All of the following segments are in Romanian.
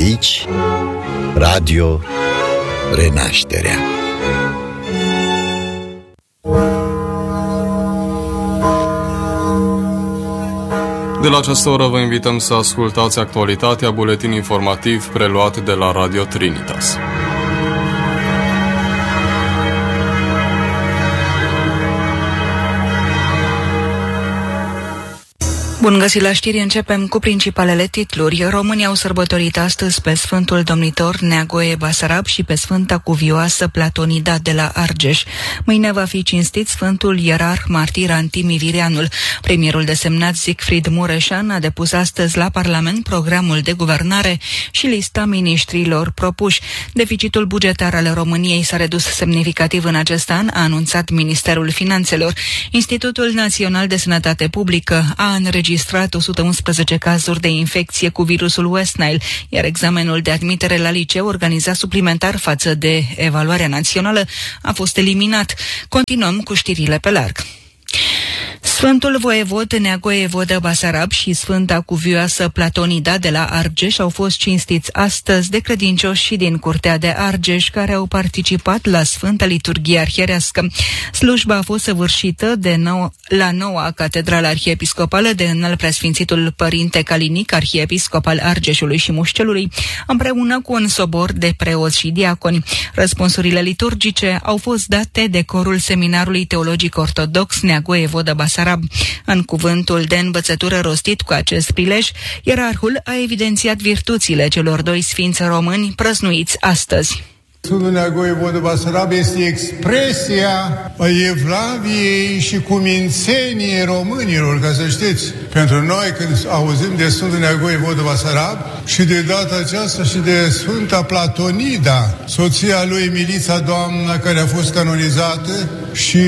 Aici, Radio Renașterea. De la această oră vă invităm să ascultați actualitatea, buletin informativ preluat de la Radio Trinitas. Bun găsit la știri, începem cu principalele titluri. Românii au sărbătorit astăzi pe Sfântul Domnitor Neagoe Basarab și pe Sfânta Cuvioasă Platonida de la Argeș. Mâine va fi cinstit Sfântul Ierarh Martir Antimi Vireanul. Premierul desemnat Siegfried Mureșan a depus astăzi la Parlament programul de guvernare și lista miniștrilor propuși. Deficitul bugetar al României s-a redus semnificativ în acest an, a anunțat Ministerul Finanțelor. Institutul Național de Sănătate Publică a înregistrat 111 cazuri de infecție cu virusul West Nile, iar examenul de admitere la liceu organizat suplimentar față de evaluarea națională a fost eliminat. Continuăm cu știrile pe larg. Sfântul Voievod Neagoe Vodă Basarab și Sfânta Cuvioasă Platonida de la Argeș au fost cinstiți astăzi de credincioși din Curtea de Argeș care au participat la Sfânta Liturghie Arhierească. Slujba a fost săvârșită la noua catedrală arhiepiscopală de Înalt Preasfințitul Părinte Calinic, arhiepiscop al Argeșului și Mușcelului, împreună cu un sobor de preoți și diaconi. Răspunsurile liturgice au fost date de corul Seminarului Teologic Ortodox Neagoe Vodă Basarab. În cuvântul de învățătură rostit cu acest prilej, ierarhul a evidențiat virtuțile celor doi sfinți români prăznuiți astăzi. Sfântul Neagoe Vodă Basarab este expresia evlaviei și cumințeniei românilor, ca să știți. Pentru noi, când auzim de Sfântul Neagoe Vodă Basarab și de data aceasta și de Sfânta Platonida, soția lui Milița, doamna care a fost canonizată, și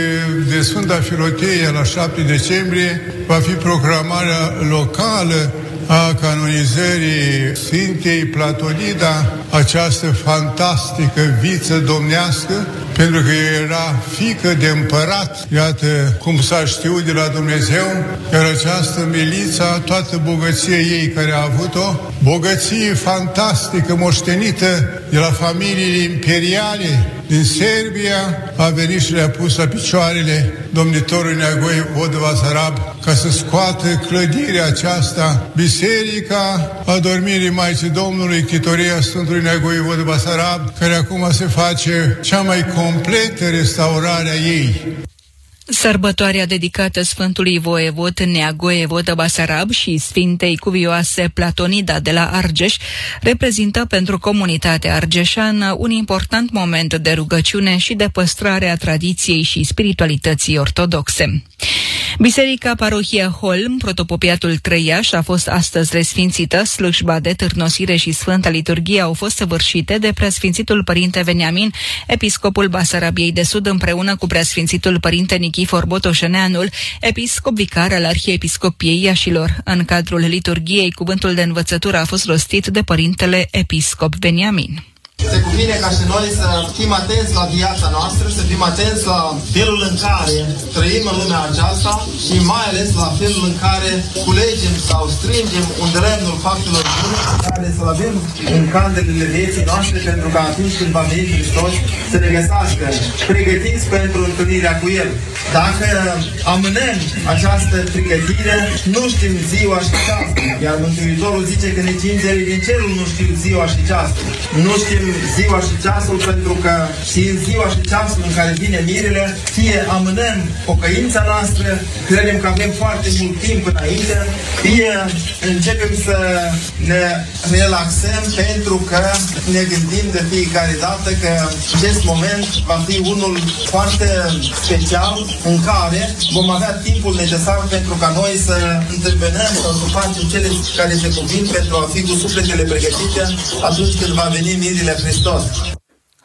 de Sfânta Filocheie la 7 decembrie, va fi proclamarea locală a canonizării Sfintei Platonida, această fantastică viță domnească, pentru că era fiică de împărat, iată cum s-a știut de la Dumnezeu, iar această Milița, toată bogăția ei care a avut-o, bogăție fantastică, moștenită de la familiile imperiale din Serbia, a venit și le-a pus la picioarele domnitorului Neagoe Vodă Basarab ca să scoată clădirea aceasta, Biserica Adormirii Maicii Domnului, Chitoria Sfântului Neagoe Vodă Basarab, care acum se face cea mai completă restaurare a ei. Sărbătoarea dedicată Sfântului Voievod Neagoe Vodă Basarab și Sfintei Cuvioase Platonida de la Argeș reprezintă pentru comunitatea argeșană un important moment de rugăciune și de păstrare a tradiției și spiritualității ortodoxe. Biserica Parohia Holm, protopopiatul Trăiaș, a fost astăzi resfințită. Slujba de târnosire și Sfânta Liturghie au fost săvârșite de Preasfințitul Părinte Veniamin, episcopul Basarabiei de Sud, împreună cu Preasfințitul Părinte Nichifor Botoșeneanul, episcop vicar al Arhiepiscopiei Iașilor. În cadrul liturghiei, cuvântul de învățătură a fost rostit de Părintele Episcop Veniamin. Se cuvine ca și noi să fim atenți la viața noastră, să fim atenți la felul în care trăim în lumea aceasta și mai ales la felul în care culegem sau strângem undrămnul faptelor bune care să-l avem în candelele vieții noastre, pentru că atunci când va veni Hristos să ne găsească pregătiți pentru întâlnirea cu El. Dacă amânăm această pregătire, nu știm ziua și ceasul, iar Mântuitorul zice că nici îngerii din cerul nu știu ziua și ceasul. Nu știm ziua și ceasul, pentru că și în ziua și ceasul în care vine mirele, fie amânăm pocăința noastră, credem că avem foarte mult timp înainte, fie începem să ne relaxăm pentru că ne gândim de fiecare dată că acest moment va fi unul foarte special în care vom avea timpul necesar pentru ca noi să întâmpinăm sau să facem cele care se cuvin pentru a fi cu sufletele pregătite atunci când va veni mirele Hristos.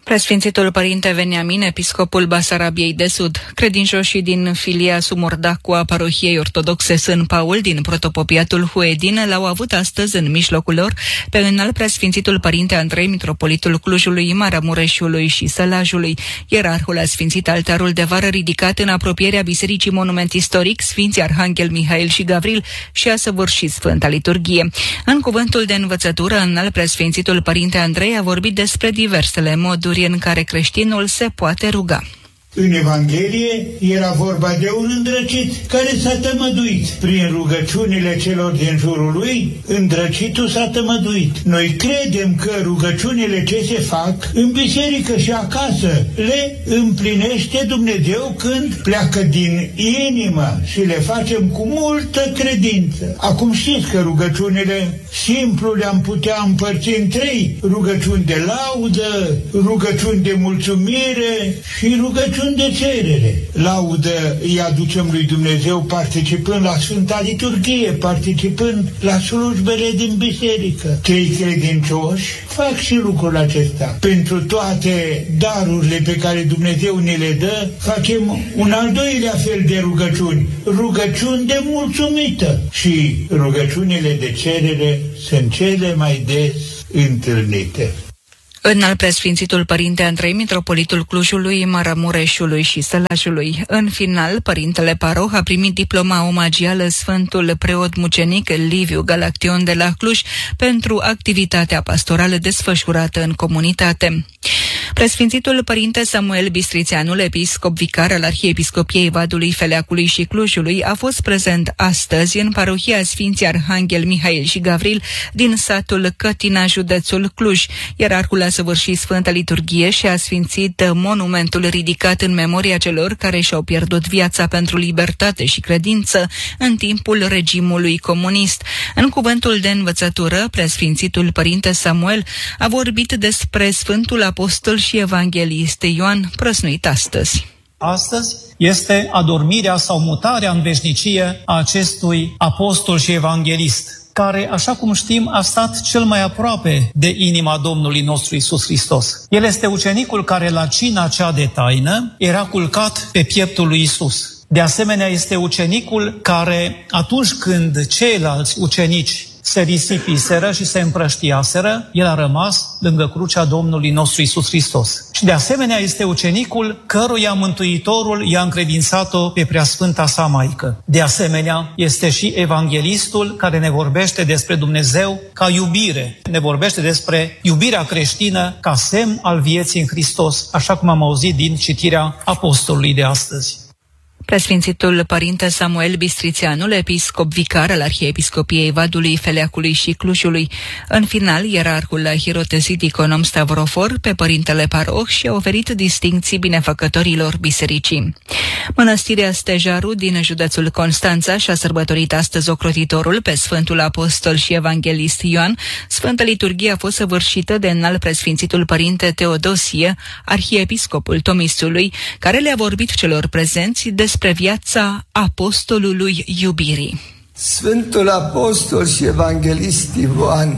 Preasfințitul Părinte Veniamin, episcopul Basarabiei de Sud, credincioșii din filia Sumurdacu a parohiei ortodoxe Sân Paul din protopopiatul Huedin l-au avut astăzi în mijlocul lor pe înalt preasfințitul Părinte Andrei, mitropolitul Clujului, Maramureșului și Sălajului. Ierarhul a sfințit altarul de vară ridicat în apropierea Bisericii Monument Istoric Sfinții Arhanghel Mihail și Gavril și a săvârșit Sfânta Liturghie. În cuvântul de învățătură, înalt preasfințitul Părinte Andrei a vorbit despre diversele moduri în care creștinul se poate ruga. În Evanghelie era vorba de un îndrăcit care s-a tămăduit. Prin rugăciunile celor din jurul lui, îndrăcitul s-a tămăduit. Noi credem că rugăciunile ce se fac în biserică și acasă le împlinește Dumnezeu când pleacă din inimă și le facem cu multă credință. Acum știți că rugăciunile simplu le-am putea împărți în 3. Rugăciuni de laudă, rugăciuni de mulțumire și rugăciuni de cerere. Laudă îi aducem lui Dumnezeu participând la Sfânta Liturghie, participând la slujbele din biserică. Cei credincioși fac și lucrul acesta. Pentru toate darurile pe care Dumnezeu ne le dă, facem un al doilea fel de rugăciuni. Rugăciuni de mulțumită. Și rugăciunile de cerere sunt cele mai des întâlnite. Înalt preasfințitul Părinte Andrei, mitropolitul Clujului, Maramureșului și Sălajului. În final, Părintele Paroh a primit diploma omagială Sfântul Preot Mucenic Liviu Galaction de la Cluj pentru activitatea pastorală desfășurată în comunitate. Preasfințitul Părinte Samuel Bistrițeanul, episcop vicar al Arhiepiscopiei Vadului, Feleacului și Clujului, a fost prezent astăzi în parohia Sfinții Arhanghel Mihail și Gavril din satul Cătina, județul Cluj. Ierarhul a săvârșit Sfânta Liturghie și a sfințit monumentul ridicat în memoria celor care și-au pierdut viața pentru libertate și credință în timpul regimului comunist. În cuvântul de învățătură, preasfințitul Părinte Samuel a vorbit despre Sfântul Apostol și Evanghelist Ioan, prăsnuit astăzi. Astăzi este adormirea sau mutarea în veșnicie a acestui apostol și evanghelist, care, așa cum știm, a stat cel mai aproape de inima Domnului nostru Iisus Hristos. El este ucenicul care la cina cea de taină era culcat pe pieptul lui Iisus. De asemenea, este ucenicul care, atunci când ceilalți ucenici se risipiseră și se împrăștiaseră, el a rămas lângă crucea Domnului nostru Iisus Hristos. Și de asemenea este ucenicul căruia Mântuitorul i-a încredințat-o pe preasfânta sa Maică. De asemenea este și evanghelistul care ne vorbește despre Dumnezeu ca iubire. Ne vorbește despre iubirea creștină ca semn al vieții în Hristos, așa cum am auzit din citirea apostolului de astăzi. Preasfințitul Părinte Samuel Bistrițeanul, episcop vicar al Arhiepiscopiei Vadului, Feleacului și Clujului. În final, ierarhul a hirotezit econom Stavrofor pe Părintele Paroh și a oferit distincții binefăcătorilor bisericii. Mănăstirea Stejaru din județul Constanța și-a sărbătorit astăzi ocrotitorul pe Sfântul Apostol și Evanghelist Ioan. Sfânta Liturghie a fost săvârșită de înalt preasfințitul Părinte Teodosie, arhiepiscopul Tomisului, care le-a vorbit celor prezenți despre viața apostolului iubirii. Sfântul Apostol și Evanghelist Ioan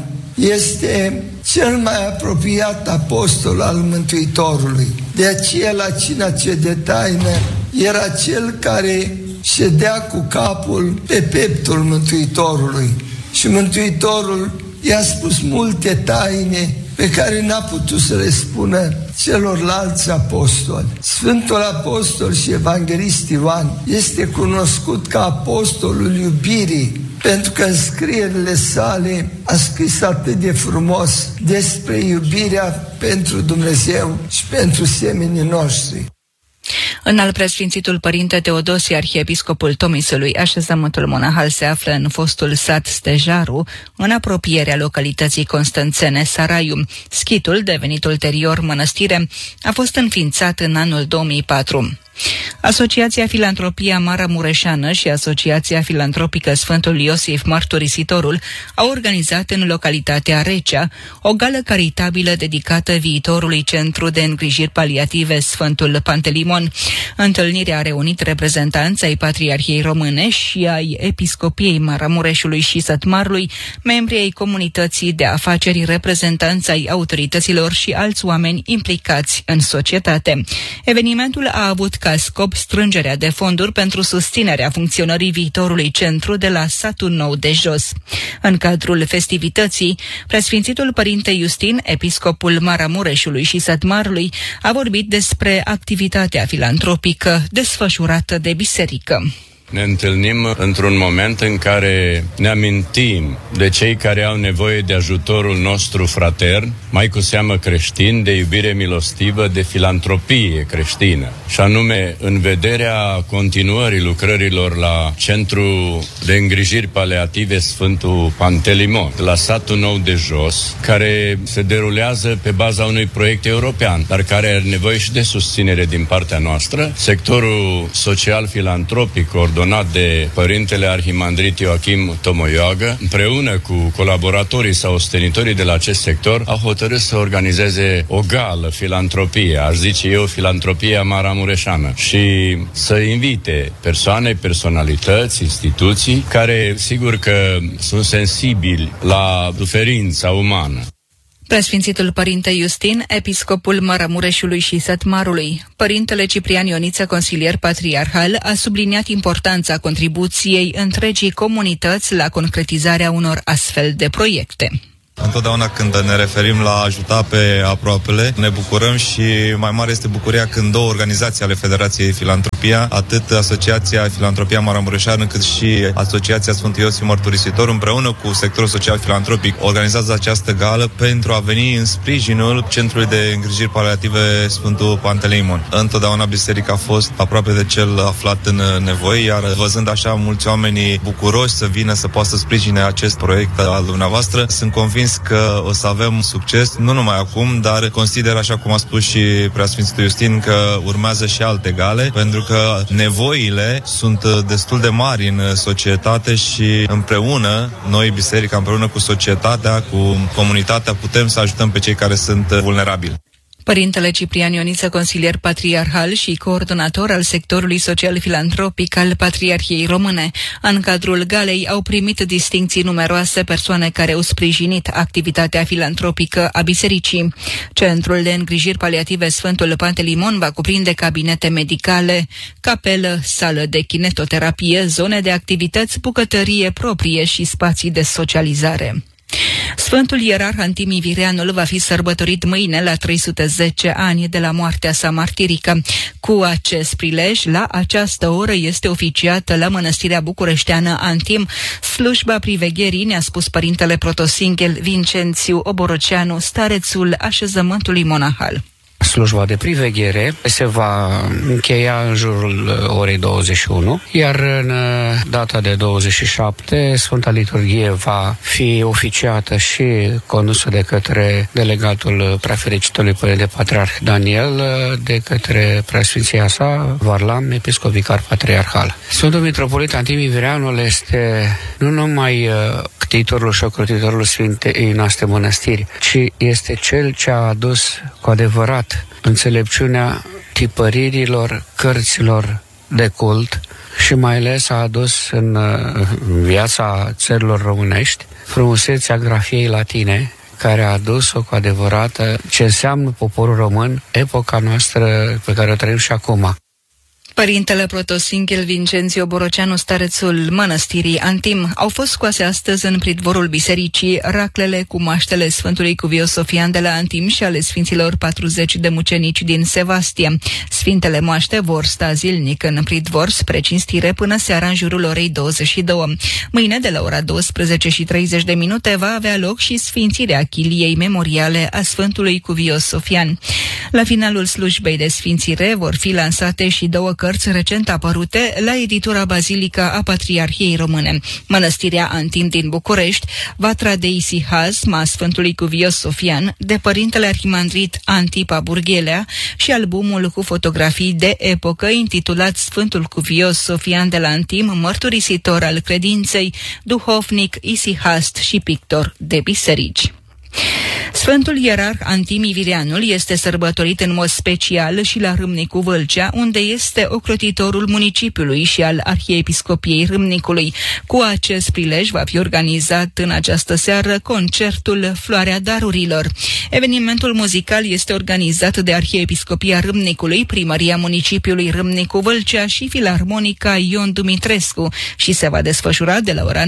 este cel mai apropiat apostol al Mântuitorului. De aceea, la cina ce de taină, era cel care ședea cu capul pe pieptul Mântuitorului. Și Mântuitorul i-a spus multe taine pe care n-a putut să le spună celorlalți apostoli. Sfântul Apostol și Evanghelist Ioan este cunoscut ca apostolul iubirii, pentru că în scrierile sale a scris atât de frumos despre iubirea pentru Dumnezeu și pentru semenii noștri. Înalt preasfințitul Părinte Teodosie, arhiepiscopul Tomisului, așezământul monahal se află în fostul sat Stejaru, în apropierea localității constanțene Saraiu. Schitul, devenit ulterior mănăstire, a fost înființat în anul 2004. Asociația Filantropia Maramureșeană și Asociația Filantropică Sfântul Iosif Mărturisitorul au organizat în localitatea Recea o gală caritabilă dedicată viitorului Centru de Îngrijiri Paliative Sfântul Pantelimon. Întâlnirea a reunit reprezentanți ai Patriarhiei Române și ai Episcopiei Maramureșului și Sătmarului, membrii ai comunității de afaceri, reprezentanți ai autorităților și alți oameni implicați în societate. Evenimentul a avut ca scop strângerea de fonduri pentru susținerea funcționării viitorului centru de la satul Nou de Jos. În cadrul festivității, Preasfințitul Părinte Iustin, episcopul Maramureșului și Sătmarului, a vorbit despre activitatea filantropică desfășurată de biserică. Ne întâlnim într-un moment în care ne amintim de cei care au nevoie de ajutorul nostru fratern, mai cu seamă creștin, de iubire milostivă, de filantropie creștină. Și anume, în vederea continuării lucrărilor la Centru de Îngrijiri Paliative Sfântul Pantelimon, la satul Nou de Jos, care se derulează pe baza unui proiect european, dar care are nevoie și de susținere din partea noastră. Sectorul social filantropic ordonat de Părintele Arhimandrit Ioachim Tomoioagă, împreună cu colaboratorii sau ostenitorii de la acest sector, au hotărât să organizeze o gală filantropie, aș zice eu filantropia maramureșană, și să invite persoane, personalități, instituții, care sigur că sunt sensibili la suferința umană. Preasfințitul Părinte Iustin, episcopul Maramureșului și Sătmarului, Părintele Ciprian Ioniță, consilier patriarhal, a subliniat importanța contribuției întregii comunități la concretizarea unor astfel de proiecte. Întotdeauna când ne referim la a ajuta pe aproapele, ne bucurăm și mai mare este bucuria când două organizații ale Federației Filantropia, atât Asociația Filantropia Maramureșeană cât și Asociația Sfântul Iosif Mărturisitor, împreună cu sectorul social filantropic, organizează această gală pentru a veni în sprijinul Centrului de Îngrijiri Paliative Sfântul Pantelimon. Întotdeauna biserica a fost aproape de cel aflat în nevoie, iar văzând așa mulți oameni bucuroși să vină să poată să sprijine acest proiect al dumneavoastră, sunt convins că o să avem succes, nu numai acum, dar consider, așa cum a spus și Preasfințitul Iustin, că urmează și alte gale, pentru că nevoile sunt destul de mari în societate și împreună, noi, biserica, împreună cu societatea, cu comunitatea, putem să ajutăm pe cei care sunt vulnerabili. Părintele Ciprian Ioniță, consilier patriarhal și coordonator al sectorului social filantropic al Patriarhiei Române. În cadrul galei au primit distincții numeroase persoane care au sprijinit activitatea filantropică a bisericii. Centrul de îngrijiri paliative Sfântul Pantelimon va cuprinde cabinete medicale, capelă, sală de kinetoterapie, zone de activități, bucătărie proprie și spații de socializare. Sfântul Ierarh Antimii Vireanul va fi sărbătorit mâine la 310 ani de la moartea sa martirică. Cu acest prilej, la această oră este oficiată la Mănăstirea Bucureșteană Antim slujba privegherii, ne-a spus Părintele Protosinghel Vincențiu Oboroceanu, starețul așezământului monahal. Slujba de priveghere se va încheia în jurul orei 21, iar în data de 27, Sfânta Liturghie va fi oficiată și condusă de către delegatul Preafericitului Părinte Patriarh Daniel, de către Preasfinția sa, Varlam, episcop vicar patriarhal. Sfântul Mitropolit Antimii Vireanul este nu numai ctitorul și ocrotitorul Sfintei noastre mănăstiri, ci este cel ce a adus cu adevărat înțelepciunea tipăririlor cărților de cult și mai ales a adus în viața țărilor românești frumusețea grafiei latine, care a adus-o cu adevărat ce înseamnă poporul român, epoca noastră pe care o trăim și acum. Părintele Protosinghel Vincențiu Oboroceanu, starețul mănăstirii Antim, au fost scoase astăzi în pridvorul bisericii raclele cu maștele Sfântului Cuvios Sofian de la Antim și ale Sfinților 40 de mucenici din Sevastia. Sfintele moaște vor sta zilnic în pridvor spre cinstire până seara în jurul orei 22. Mâine, de la ora 12:30, va avea loc și sfințirea chiliei memoriale a Sfântului Cuvios Sofian. La finalul slujbei de sfințire vor fi lansate și două cărți recent apărute la editura Bazilica a Patriarhiei Române. Mănăstirea Antim din București, Vatra de Isihazm a Sfântului Cuvios Sofian, de Părintele Arhimandrit Antipa Burghelea, și albumul cu fotografii de epocă intitulat Sfântul Cuvios Sofian de la Antim, mărturisitor al credinței, duhovnic, isihast și pictor de biserici. Sfântul ierarh Antim Ivireanul este sărbătorit în mod special și la Râmnicu Vâlcea, unde este ocrotitorul municipiului și al Arhiepiscopiei Râmnicului. Cu acest prilej va fi organizat în această seară concertul Floarea Darurilor. Evenimentul muzical este organizat de Arhiepiscopia Râmnicului, Primăria Municipiului Râmnicu Vâlcea și Filarmonica Ion Dumitrescu și se va desfășura de la ora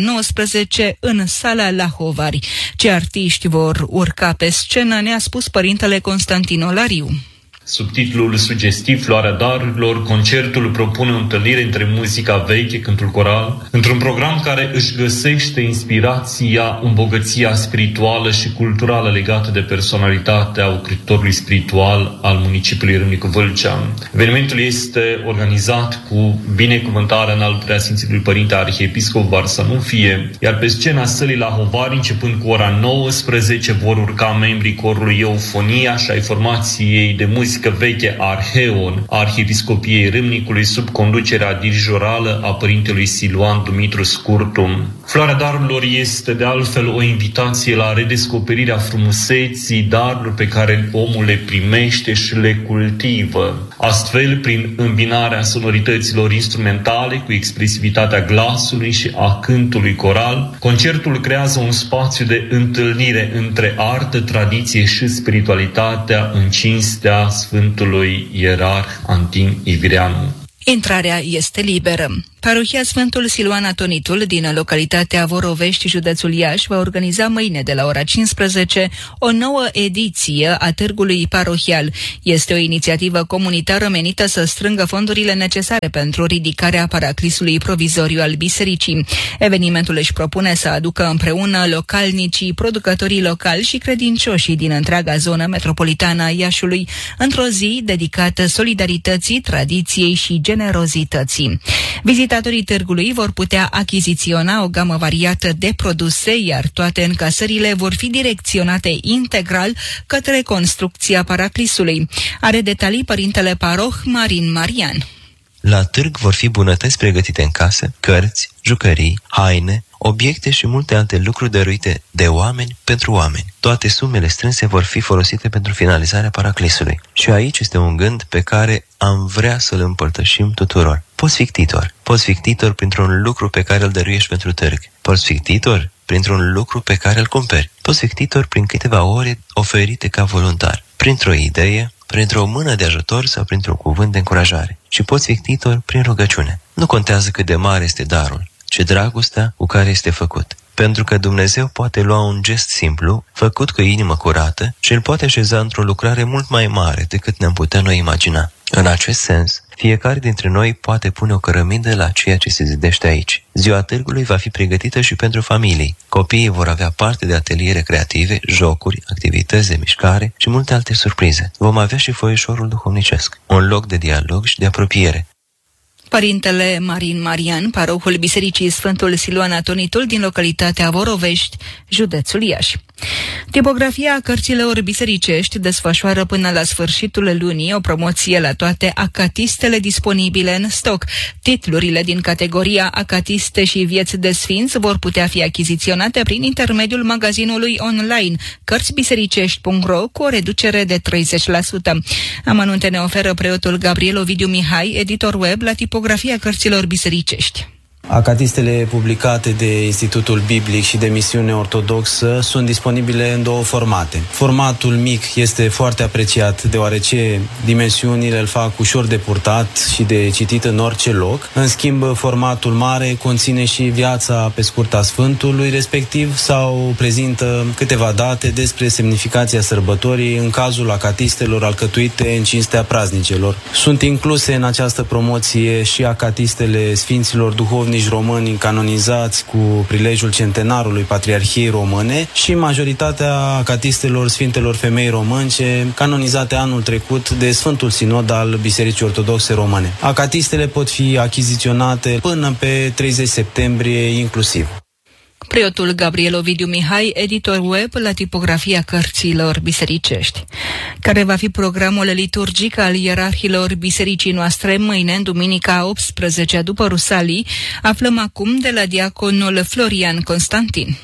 19 în sala Lahovari. Ce artiști vor urca pe scenă ne-a spus părintele Constantin Olariu. Sub titlul sugestiv Floarea Darurilor, concertul propune o întâlnire între muzica veche, cântul coral, într-un program care își găsește inspirația în bogăția spirituală și culturală legată de personalitatea ocrotitorului spiritual al municipiului Râmnicu Vâlcea. Evenimentul este organizat cu binecuvântarea în al Preasfințitului Părinte Arhiepiscop Varsanufie, iar pe scena sălii Lahovari, începând cu ora 19, vor urca membrii corului Eufonia și ai formației de muzică veche Arheon a Arhiepiscopiei Râmnicului sub conducerea dirijorală a părintelui Siluan Dumitru Scurtu. Floarea Darurilor este de altfel o invitație la redescoperirea frumuseții darurilor pe care omul le primește și le cultivă. Astfel, prin îmbinarea sonorităților instrumentale cu expresivitatea glasului și a cântului coral, concertul creează un spațiu de întâlnire între artă, tradiție și spiritualitatea în cinstea Sfântului Ierarh Antim Ivireanu. Intrarea este liberă. Parohia Sfântul Siluan Atonitul din localitatea Vorovești, județul Iași, va organiza mâine de la ora 15 o nouă ediție a târgului parohial. Este o inițiativă comunitară menită să strângă fondurile necesare pentru ridicarea paraclisului provizoriu al bisericii. Evenimentul își propune să aducă împreună localnicii, producătorii locali și credincioșii din întreaga zonă metropolitană a Iașului într-o zi dedicată solidarității, tradiției și generozității. Vizitatorii târgului vor putea achiziționa o gamă variată de produse, iar toate încasările vor fi direcționate integral către construcția paraclisului. Are detalii părintele paroh Marin Marian. La târg vor fi bunătăți pregătite în casă, cărți, jucării, haine, obiecte și multe alte lucruri dăruite de oameni pentru oameni. Toate sumele strânse vor fi folosite pentru finalizarea paraclisului. Și aici este un gând pe care am vrea să-l împărtășim tuturor. Poți fi ctitor. Poți fi ctitor printr-un lucru pe care îl dăruiești pentru târg. Poți fi ctitor printr-un lucru pe care îl cumperi. Poți fi ctitor prin câteva ore oferite ca voluntar, printr-o idee, printr-o mână de ajutor sau printr-un cuvânt de încurajare. Și poți fi ctitor prin rugăciune. Nu contează cât de mare este darul, ci dragostea cu care este făcut. Pentru că Dumnezeu poate lua un gest simplu, făcut cu inimă curată, și îl poate așeza într-o lucrare mult mai mare decât ne-am putea noi imagina. În acest sens, fiecare dintre noi poate pune o cărămidă la ceea ce se zidește aici. Ziua târgului va fi pregătită și pentru familii. Copiii vor avea parte de ateliere creative, jocuri, activități de mișcare și multe alte surprize. Vom avea și foieșorul duhovnicesc, un loc de dialog și de apropiere. Părintele Marin Marian, parohul Bisericii Sfântul Siluan Atonitul din localitatea Vorovești, județul Iași. Tipografia cărților bisericești desfășoară până la sfârșitul lunii o promoție la toate acatistele disponibile în stoc. Titlurile din categoria Acatiste și Vieți de Sfinți vor putea fi achiziționate prin intermediul magazinului online cărțibisericești.ro cu o reducere de 30%. Amănunte ne oferă preotul Gabriel Ovidiu Mihai, editor web la Tipografia cărților bisericești. Acatistele publicate de Institutul Biblic și de Misiune Ortodoxă sunt disponibile în două formate. Formatul mic este foarte apreciat deoarece dimensiunile îl fac ușor de purtat și de citit în orice loc. În schimb, formatul mare conține și viața pe scurt a Sfântului respectiv sau prezintă câteva date despre semnificația sărbătorii în cazul acatistelor alcătuite în cinstea praznicelor. Sunt incluse în această promoție și acatistele Sfinților Duhovnici români canonizați cu prilejul centenarului Patriarhiei Române și majoritatea acatistelor Sfintelor Femei Românce canonizate anul trecut de Sfântul Sinod al Bisericii Ortodoxe Române. Acatistele pot fi achiziționate până pe 30 septembrie inclusiv. Preotul Gabriel Ovidiu Mihai, editor web la Tipografia cărților bisericești. Care va fi programul liturgic al ierarhilor bisericii noastre mâine, în duminica 18 după Rusalii, aflăm acum de la diaconul Florian Constantin.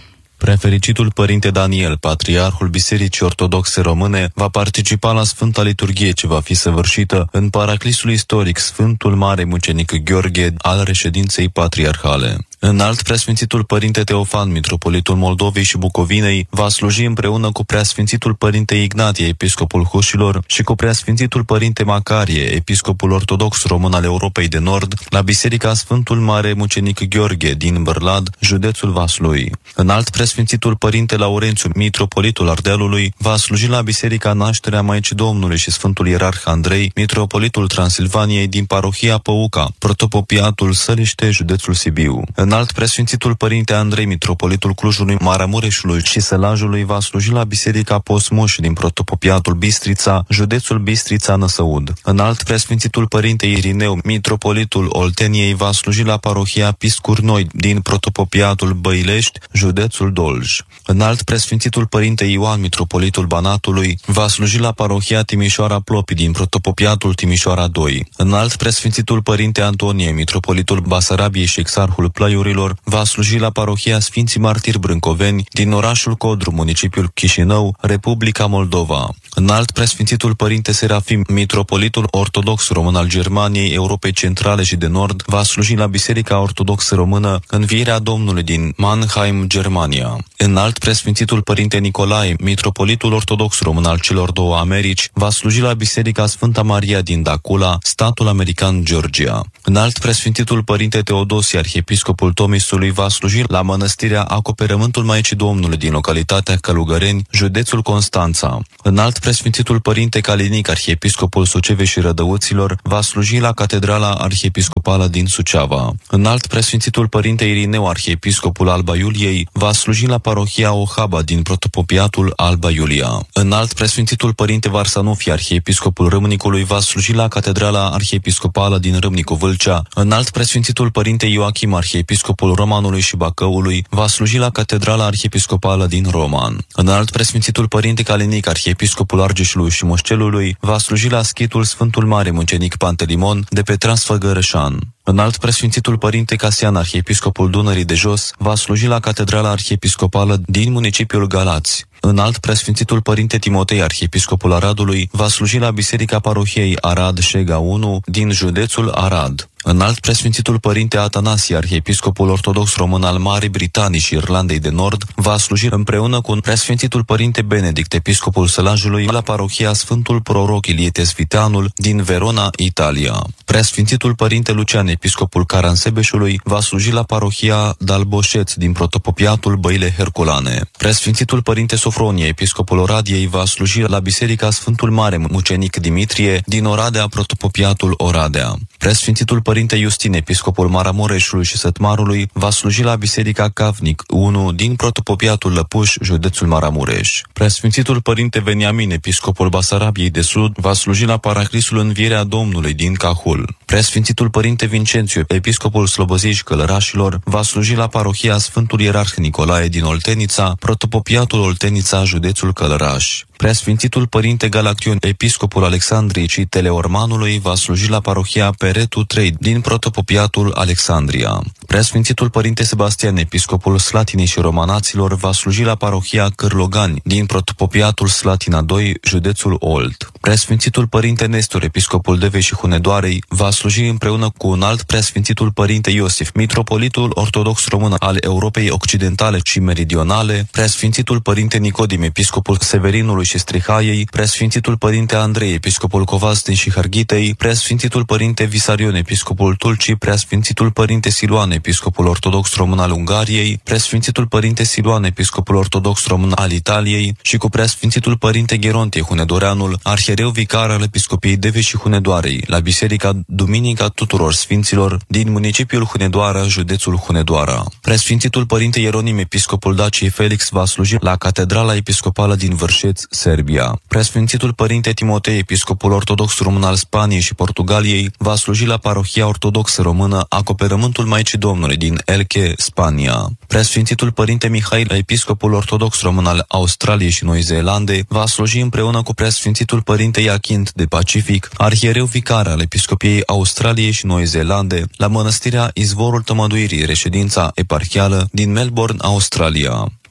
Prefericitul Părinte Daniel, Patriarhul Bisericii Ortodoxe Române, va participa la Sfânta Liturghie ce va fi săvârșită în paraclisul istoric Sfântul Mare Mucenic Gheorghe al reședinței patriarhale. Înalt Preasfințitul Părinte Teofan, Mitropolitul Moldovei și Bucovinei, va sluji împreună cu Preasfințitul Părinte Ignatie, Episcopul Hușilor, și cu Preasfințitul Părinte Macarie, Episcopul Ortodox Român al Europei de Nord, la Biserica Sfântul Mare Mucenic Gheorghe din Bârlad, județul Vaslui. Înalt Preasfințitul Părinte Laurențiu, Mitropolitul Ardealului, va sluji la Biserica Nașterea Maicii Domnului și Sfântul Ierarh Andrei, Mitropolitul Transilvaniei din parohia Păuca, Protopopiatul Săliște, județul Sibiu. Înalt Preasfințitul Părinte Andrei, Mitropolitul Clujului, Maramureșului și Sălajului, va sluji la Biserica Posmuș din Protopopiatul Bistrița, județul Bistrița Năsăud. Înalt Preasfințitul Părinte Irineu, Mitropolitul Olteniei, va sluji la parohia Piscurnoi din Protopopiatul Băilești, județul Dolj. Înalt Preasfințitul Părinte Ioan, Mitropolitul Banatului, va sluji la parohia Timișoara Plopi din Protopopiatul Timișoara 2. Înalt Preasfințitul Părinte Antonie, Mitropolitul Basarabiei și Exarhul Plăiurilor, va sluji la parohia Sfinții Martiri Brâncoveni din orașul Codru, municipiul Chișinău, Republica Moldova. Înalt Preasfințitul Părinte Serafim, Mitropolitul Ortodox Român al Germaniei, Europei Centrale și de Nord, va sluji la Biserica Ortodoxă Română Învierea Domnului din Mannheim, Germania. Înalt Preasfințitul Părinte Nicolae, Mitropolitul Ortodox Român al celor două Americi, va sluji la Biserica Sfânta Maria din Dacula, statul american Georgia. Înalt Preasfințitul Părinte Teodosie, Arhiepiscopul Tomisului, va sluji la Mănăstirea Acoperământul Maicii Domnului din localitatea Călugăreni, județul Constanța. Înalt Preasfințitul Părinte Calinic, Arhiepiscopul Sucevei și Rădăuților, va sluji la Catedrala Arhiepiscopală din Suceava. Înalt Preasfințitul Părinte Irineu, Arhiepiscopul Alba Iuliei, va sluji la parohia Ohaba din Protopopiatul Alba Iulia. Înalt Preasfințitul Părinte Varsanufie, Arhiepiscopul Râmnicului, va sluji la Catedrala Arhiepiscopală din Râmnicu Vâlcea. Înalt Preasfințitul Părinte Ioachim, Arhiepiscopul Romanului și Bacăului, va sluji la Catedrala Arhiepiscopală din Roman. Înalt Preasfințitul Părinte Calinic, Arhiepiscopul Argeșului și Moșcelului, va sluji la Schitul Sfântul Mare Mucenic Pantelimon de pe Transfăgărășan. Înalt Preasfințitul Părinte Casian, Arhiepiscopul Dunării de Jos, va sluji la Catedrala Arhiepiscopală din municipiul Galați. Înalt Preasfințitul Părinte Timotei, Arhiepiscopul Aradului, va sluji la Biserica Parohiei Arad-Șega 1 din județul Arad. Înalt Preasfințitul Părinte Atanasie, Arhiepiscopul Ortodox Român al Marii Britanii și Irlandei de Nord, va sluji împreună cu Preasfințitul Părinte Benedict, Episcopul Sălajului, la parohia Sfântul Proroc Ilie Tesvitanul din Verona, Italia. Preasfințitul Părinte Lucian, Episcopul Caransebeșului, va sluji la parohia Dalboșeț din Protopopiatul Băile Herculane. Preasfințitul Părinte Sofronie, Episcopul Oradiei, va sluji la Biserica Sfântul Mare Mucenic Dimitrie din Oradea, Protopopiatul Oradea. Preasfințitul Părinte Justin, Episcopul Maramureșului și Sătmarului, va sluji la Biserica Cavnic 1 din Protopopiatul Lăpuș, județul Maramureș. Preasfințitul Părinte Veniamin, Episcopul Basarabiei de Sud, va sluji la Paraclisul Învierea Domnului din Cahul. Preasfințitul Părinte Vincențiu, Episcopul Slobozii și Călărașilor, va sluji la parohia Sfântul Ierarh Nicolae din Oltenița, Protopopiatul Oltenița, județul Călăraș. Preasfințitul Părinte Galaction, Episcopul Alexandriei și Teleormanului, va sluji la parohia Peretu 3 din Protopopiatul Alexandria. Preasfințitul Părinte Sebastian, Episcopul Slatinei și Romanaților, va sluji la parohia Cârlogani din Protopopiatul Slatina 2, județul Olt. Preasfințitul Părinte Nestor, Episcopul Devei și Hunedoarei, va sluji împreună cu un alt Preasfințitul Părinte Iosif, Mitropolitul Ortodox Român al Europei Occidentale și Meridionale, Preasfințitul Părinte Nicodim, Episcopul Severinului și Strihaiei, Preasfințitul Părinte Andrei, Episcopul Covastin și Harghitei, Preasfințitul Părinte Visarion, Episcopul Tulcii, Preasfințitul Părinte Siluan, Episcopul Ortodox Român al Ungariei, Preasfințitul Părinte Siluan, Episcopul Ortodox Român al Italiei și cu Preasfințitul Părinte Gherontie Hunedoreanul, arhiereu vicar al Episcopiei Devei și Hunedoarei, la Biserica Duminica Tuturor Sfinților din municipiul Hunedoara, județul Hunedoara. Preasfințitul Părinte Ieronim, Episcopul Daciei Felix, va sluji la Catedrala Episcopală din Vârșeț, Serbia. Preasfințitul Părinte Timotei, Episcopul Ortodox Român al Spaniei și Portugaliei, va sluji la parohia ortodoxă română Acoperământul Maicii Domnului din Elche, Spania. Preasfințitul Părinte Mihail, Episcopul Ortodox Român al Australiei și Noi Zeelande, va sluji împreună cu Preasfințitul Părinte Iachint de Pacific, arhiereu vicar al Episcopiei Australiei și Noi Zeelande, la Mănăstirea Izvorul Tămăduirii, reședința eparhială din Melbourne, Australia.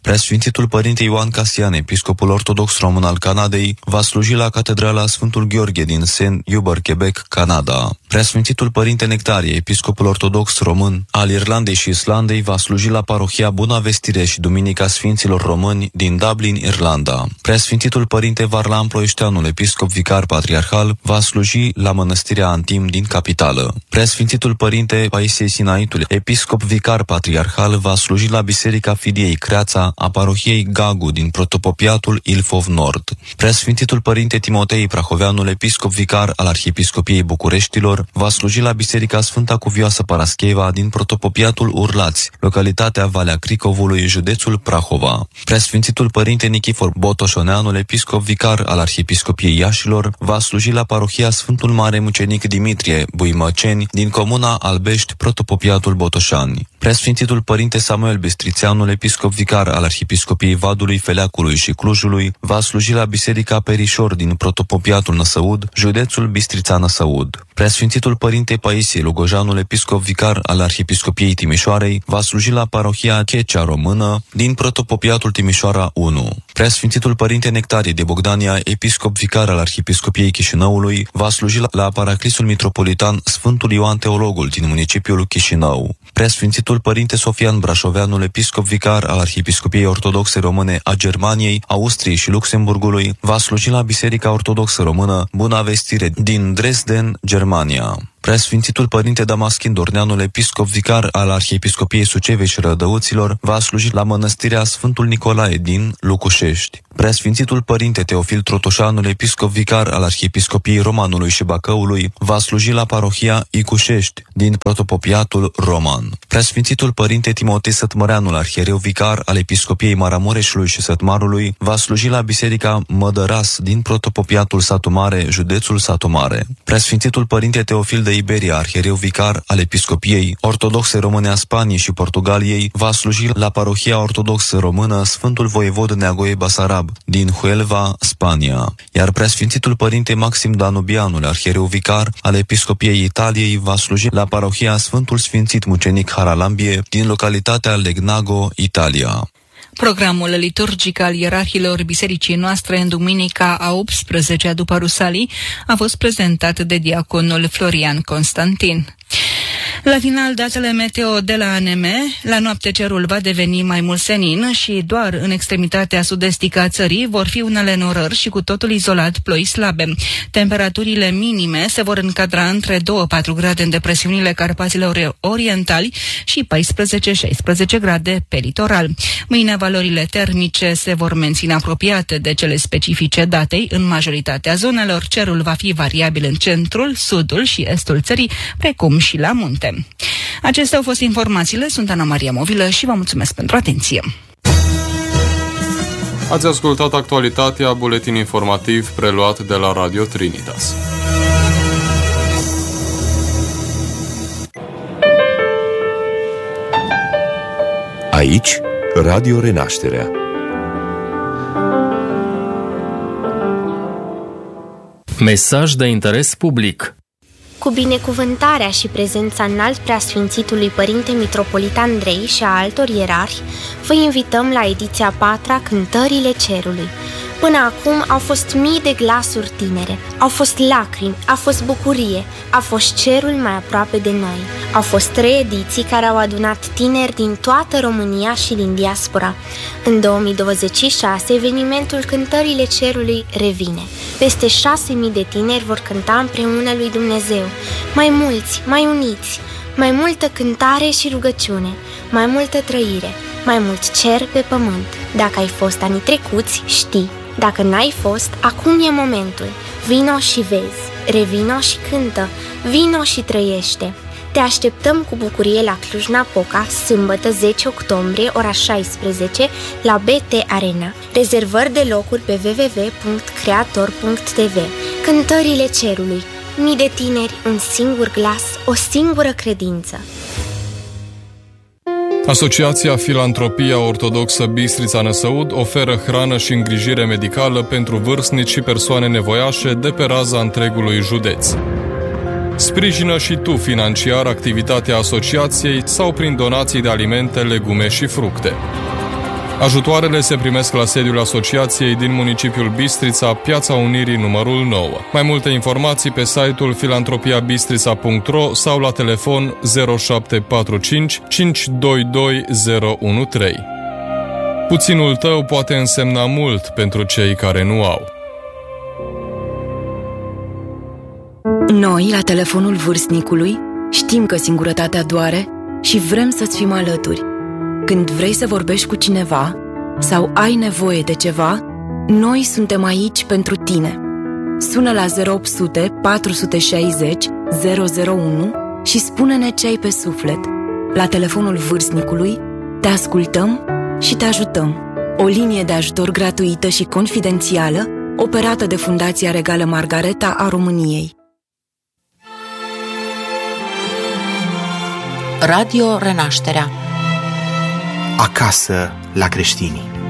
Preasfințitul Părinte Ioan Casian, episcopul ortodox român al Canadei, va sluji la Catedrala Sfântul Gheorghe din St. Hubert, Quebec, Canada. Preasfințitul Părinte Nectarie, episcopul ortodox român al Irlandei și Islandei, va sluji la parohia Buna Vestire și Duminica Sfinților Români din Dublin, Irlanda. Preasfințitul Părinte Varlam Ploieșteanul, episcop vicar patriarhal, va sluji la Mănăstirea Antim din capitală. Preasfințitul Părinte Paisie Sinaitul, episcop vicar patriarhal, va sluji la Biserica Fidiei Creața a parohiei Gagu din protopopiatul Ilfov Nord. Preasfințitul Părinte Timotei Prahoveanul, episcop vicar al Arhiepiscopiei Bucureștilor, va sluji la Biserica Sfânta Cuvioasă Parascheva din protopopiatul Urlați, localitatea Valea Cricovului, județul Prahova. Preasfințitul Părinte Nichifor Botoșoneanul, episcop vicar al Arhiepiscopiei Iașilor, va sluji la parohia Sfântul Mare Mucenic Dimitrie Buimăceni din comuna Albești, protopopiatul Botoșani. Preasfințitul Părinte Samuel Bistrițeanul, episcop vicar al Arhiepiscopiei Vadului, Feleacului și Clujului, va sluji la Biserica Perișor din protopopiatul Năsăud, județul Bistrița-Năsăud. Preasfințitul Părinte Paisie Lugojanul, episcop vicar al Arhiepiscopiei Timișoarei, va sluji la parohia Checea Română din protopopiatul Timișoara 1. Preasfințitul Părinte Nectarie de Bogdania, episcop vicar al Arhiepiscopiei Chișinăului, va sluji la Paraclisul Mitropolitan Sfântul Ioan Teologul din municipiul Chișinău. Preasfințitul Părinte Sofian Brașoveanul, episcop vicar al Arhiepiscopiei Ortodoxe Române a Germaniei, Austriei și Luxemburgului, va sluji la Biserica Ortodoxă Română Buna Vestire din Dresden, Germania. Preasfințitul Părinte Damaschin Dorneanul, episcop vicar al Arhiepiscopiei Sucevei și Rădăuților, va sluji la Mănăstirea Sfântul Nicolae din Lucușești. Preasfințitul Părinte Teofil Trotoșanul, episcop vicar al Arhiepiscopiei Romanului și Bacăului, va sluji la parohia Icușești din protopopiatul Roman. Preasfințitul Părinte Timotei Sătmăreanul, arhiereu vicar al Episcopiei Maramureșului și Sătmarului, va sluji la Biserica Mădăras din protopopiatul Satu Mare, județul Satu Mare. Preasfințitul Părinte Teofil de Iberia, arhiereu vicar al Episcopiei Ortodoxe Române a Spaniei și Portugaliei, va sluji la parohia ortodoxă română Sfântul Voievod Neagoe Basarab din Huelva, Spania. Iar Preasfințitul Părinte Maxim Danubianul, arhiereu vicar al Episcopiei Italiei, va sluji la parohia Sfântul Sfințit Mucenic Haralambie din localitatea Legnago, Italia. Programul liturgic al ierarhilor bisericii noastre în duminica a 18-a după Rusalii a fost prezentat de diaconul Florian Constantin. La final, datele meteo de la ANM: la noapte cerul va deveni mai mult senin și doar în extremitatea sud-estică a țării vor fi unele norări și cu totul izolat ploi slabe. Temperaturile minime se vor încadra între 2-4 grade în depresiunile Carpaților Orientali și 14-16 grade pe litoral. Mâine valorile termice se vor menține apropiate de cele specifice datei în majoritatea zonelor. Cerul va fi variabil în centrul, sudul și estul țării, precum și la munte. Acestea au fost informațiile, sunt Ana Maria Movilă și vă mulțumesc pentru atenție. Ați ascultat actualitatea, buletin informativ preluat de la Radio Trinitas. Aici, Radio Renașterea. Mesaj de interes public. Cu binecuvântarea și prezența înalt preasfințitului Părinte Mitropolit Andrei și a altor ierarhi, vă invităm la ediția 4-a Cântările Cerului. Până acum au fost mii de glasuri tinere, au fost lacrimi, a fost bucurie, a fost cerul mai aproape de noi. Au fost 3 ediții care au adunat tineri din toată România și din diaspora. În 2026, evenimentul Cântările Cerului revine. Peste 6.000 de tineri vor cânta împreună lui Dumnezeu. Mai mulți, mai uniți, mai multă cântare și rugăciune, mai multă trăire, mai mult cer pe pământ. Dacă ai fost anii trecuți, știi. Dacă n-ai fost, acum e momentul. Vino și vezi, revino și cântă, vino și trăiește. Te așteptăm cu bucurie la Cluj-Napoca, sâmbătă 10 octombrie, ora 16, la BT Arena. Rezervări de locuri pe www.creator.tv. Cântările Cerului. Mii de tineri, un singur glas, o singură credință. Asociația Filantropia Ortodoxă Bistrița Năsăud oferă hrană și îngrijire medicală pentru vârstnici și persoane nevoiașe de pe raza întregului județ. Sprijină și tu financiar activitatea asociației sau prin donații de alimente, legume și fructe. Ajutoarele se primesc la sediul asociației din municipiul Bistrița, Piața Unirii numărul 9. Mai multe informații pe site-ul filantropiabistrița.ro sau la telefon 0745 522 013. Puținul tău poate însemna mult pentru cei care nu au. Noi, la telefonul vârstnicului, știm că singurătatea doare și vrem să-ți fim alături. Când vrei să vorbești cu cineva sau ai nevoie de ceva, noi suntem aici pentru tine. Sună la 0800 460 001 și spune-ne ce ai pe suflet. La telefonul vârstnicului te ascultăm și te ajutăm. O linie de ajutor gratuită și confidențială, operată de Fundația Regală Margareta a României. Radio Renașterea. Acasă la creștini.